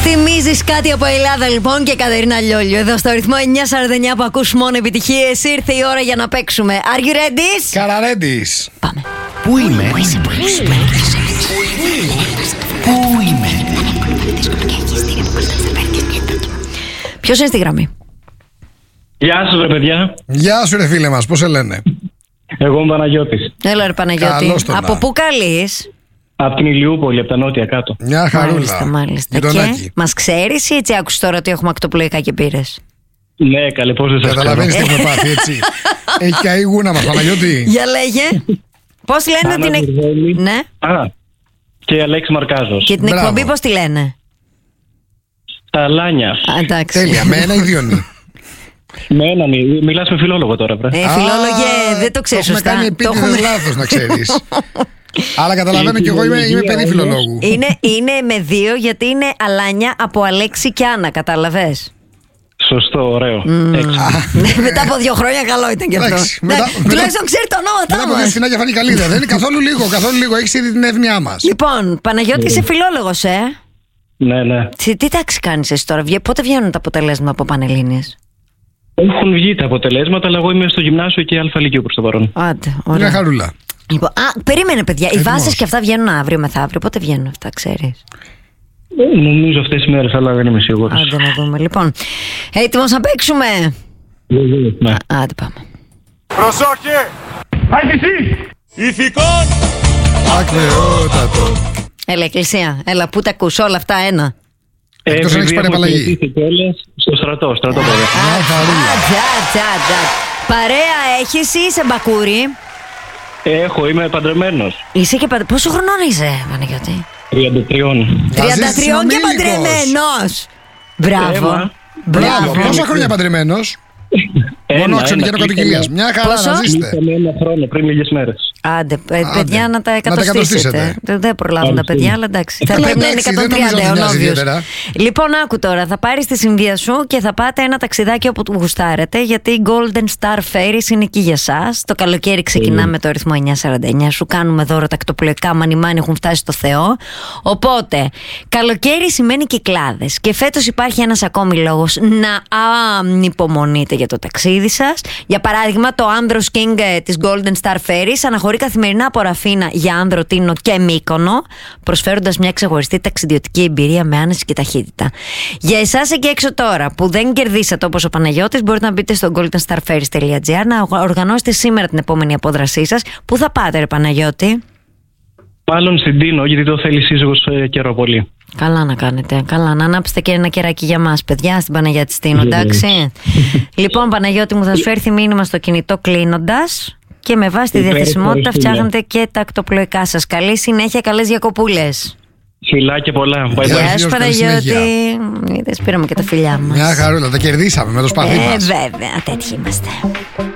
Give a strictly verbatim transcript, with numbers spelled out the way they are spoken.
Θυμίζεις κάτι από Ελλάδα λοιπόν και Κατερίνα Λιόλιο εδώ στο ρυθμό εννιά σαράντα εννιά που ακούς μόνο επιτυχίες. Ήρθε η ώρα για να παίξουμε. Are you ready? Καραρέντης. Πάμε. Πού είμαι? Πού είσαι, πού είσαι, πού είσαι. Πού είμαι? Ποιος είναι στη γραμμή? Γεια σας ρε παιδιά. Γεια σου ρε φίλε μας, πώς σε λένε? Εγώ είμαι Παναγιώτης. Έλα ρε Παναγιώτη. Καλώς το Από να. πού καλείς? Από την Ηλιούπολη, από τα νότια κάτω. Μια χαρούλα. Μάλιστα, μάλιστα. Γειτονάκι. Και μας ξέρεις ή έτσι άκουσες τώρα ότι έχουμε ακτοπλοϊκά και πήρες? Ναι, καλή, πώς δεν σας ξέρω. Καταλαβαίνεις τι έχουμε πάθει, έτσι. Έχει καεί η γούνα μας, Παναγιώτη. Για λέγε. Πώς λένε Άννα την εκ... Βουρδέλη. Ναι. Α, και Αλέξη Μαρκάζος. Και την Μπράβο. εκπομπή πώς τη λένε? Τα Λάνια. Α, εντάξει. Τέλεια, με ένα ιδιονί. Με έναν, μι- μιλάς με φιλόλογο τώρα, βρε. Ε, φιλόλογε, δεν το ξέρεις Το σωστά. έχουμε κάνει Το επίτηδες έχουμε- λάθος, να ξέρεις. Αλλά καταλαβαίνω Η κι εγώ είμαι, είμαι φιλολογία παιδί όμως- φιλολόγου. Είναι, είναι με δύο γιατί είναι Αλάνια από Αλέξη και Άννα, κατάλαβες. Σωστό, ωραίο. Έξι. Ναι, μετά από δύο χρόνια καλό ήταν και αυτό. Εντάξει, Ναι, μετά- τουλάχιστον ξέρει τα Μετά ονόματά από δύο μας. σφινάκια φάνηκε καλύτερα. Δεν είναι καθόλου λίγο, καθόλου λίγο. Έχεις ήδη την εύνοιά μας. Λοιπόν, Παναγιώτη, είσαι φιλόλογος, ε. Ναι, ναι. Τι, τι τάξη κάνεις εσύ τώρα, βγε- πότε βγαίνουν τα αποτελέσματα από Πανελλήνιες? Έχουν βγει τα αποτελέσματα, αλλά εγώ είμαι στο γυμνάσιο και αλφα λυκείου προς το παρόν. Άντε, Μια ωραία. χαρούλα. Λοιπόν, α, περίμενε παιδιά, οι Έτοιμος. βάσεις και αυτά βγαίνουν αύριο μεθαύριο, πότε βγαίνουν αυτά, ξέρεις? Ε, Νομίζω αυτές τις μέρες, αλλά δεν είμαι σίγουρος. Άντε να δούμε, λοιπόν. Έτοιμος να παίξουμε? Ναι. Α, άντε πάμε. Προσόχε! Ηθικών! Ακρεότατο. Έλα, εκκλησία, έλα, πού τα ακούς όλα αυτά ένα? Ε, Εκτός αν έχεις επειδή πάρει έχω απαλλαγή. κερδίσει κιόλας στο στρατό, στρατό παιδιά. Μια χαρούλα. Τσα, τσα, τσα. Παρέα έχεις ή είσαι μπακούρι? Έχω, είμαι παντρεμένος. Είσαι και παντε... Πόσο χρονών είσαι, Παναγιώτη? τριάντα τρία. Θα τριάντα ζήσεις τρία και συνομήλικος. παντρεμένος. Μπράβο. Έμα. Μπράβο. Μπράβο. Πόσα χρόνια παντρεμένος? Ένα, Μόνο ένα. ξενικένο κατοικιλίας. Μια χαρά Πόσο? να ζήσετε. Είχαμε ένα χρόνο πριν λίγες μέρες. Άντε, παι- Άντε. παιδιά, να τα Να τα εκατοστήσετε. εκατοστήσετε. Δεν- Δεν προλάβουν τα Ευχαριστούμε. παιδιά, αλλά εντάξει. Θα Καλά, πρέπει να είναι εντάξει, δεν εκατόν νομίζω τριάντα ότι νοιάζει αιωνόβιος. ιδιαίτερα. Λοιπόν, άκου τώρα. Θα πάρεις τη συνδύα σου και θα πάτε ένα ταξιδάκι όπου του γουστάρετε, γιατί η Golden Star Ferries είναι εκεί για σας. Το καλοκαίρι ξεκινάμε με το ρυθμό εννιά σαράντα εννιά. Σου κάνουμε δώρο τα ακτοπλοϊκά μανιμάνι έχουν φτάσει στο Θεό. Οπότε, καλοκαίρι σημαίνει κυκλάδες. Και φέτος υπάρχει ένας ακόμη λόγος να ανυπομονείτε για το ταξίδι σας. Για παράδειγμα, το Andros King ε, της Golden Star Ferries αναχωρεί καθημερινά από Ραφίνα για Άνδρο, Τίνο και Μύκονο, προσφέροντας μια ξεχωριστή ταξιδιωτική εμπειρία με άνεση και ταχύτητα. Για εσάς εκεί έξω τώρα που δεν κερδίσατε όπως ο Παναγιώτης, μπορείτε να μπείτε στο golden star ferries dot gr να οργανώσετε σήμερα την επόμενη απόδρασή σας. Πού θα πάτε, ρε Παναγιώτη? Μάλλον στην Τίνο, γιατί το θέλει σύζυγος ε, καιρό πολύ. Καλά να κάνετε. Καλά να ανάψετε και ένα κεράκι για μας, παιδιά, στην Παναγιά της Τίνο, εντάξει. Λοιπόν, Παναγιώτη μου, θα σου έρθει μήνυμα στο κινητό κλείνοντας και με βάση τη Υπέρ, διαθεσιμότητα ευχαριστούμε. φτιάχνετε και τα ακτοπλοϊκά σας. Καλή συνέχεια, καλές διακοπούλες. Φιλάκια πολλά. Bye bye. Γεια Γεια σου, σου, καλή Παναγιώτη. συνέχεια. Είδες, πήραμε και τα φιλιά μας. Μια χαρούλα. Τα κερδίσαμε με το σπαθί Ε, μας. βέβαια, τέτοιοι είμαστε.